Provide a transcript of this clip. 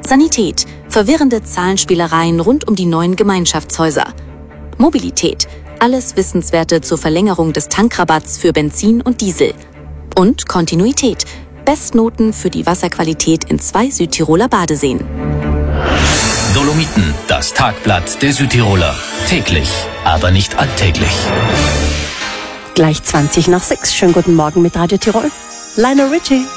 Sanität, verwirrende Zahlenspielereien rund um die neuen Gemeinschaftshäuser. Mobilität, alles Wissenswerte zur Verlängerung des Tankrabatts für Benzin und Diesel. Und Kontinuität, Bestnoten für die Wasserqualität in 2 Südtiroler Badeseen. Dolomiten, das Tagblatt der Südtiroler. Täglich, aber nicht alltäglich. Gleich 20 nach 6. Schönen guten Morgen mit Radio Tirol. Lionel Richie.